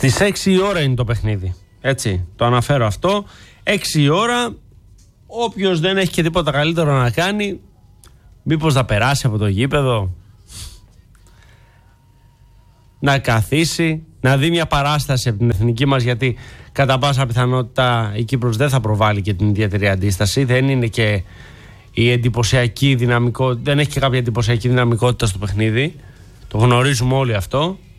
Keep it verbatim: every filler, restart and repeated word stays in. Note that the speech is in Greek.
Στις έξι η ώρα είναι το παιχνίδι. Έτσι, το αναφέρω αυτό. έξι η ώρα, όποιος δεν έχει και τίποτα καλύτερο να κάνει, μήπως θα περάσει από το γήπεδο, να καθίσει, να δει μια παράσταση από την εθνική μας, γιατί κατά πάσα πιθανότητα η Κύπρος δεν θα προβάλλει και την ιδιαίτερη αντίσταση. Δεν είναι και η εντυπωσιακή δυναμικότητα, δεν έχει και κάποια εντυπωσιακή δυναμικότητα στο παιχνίδι. Το γνωρίζουμε όλοι αυτό.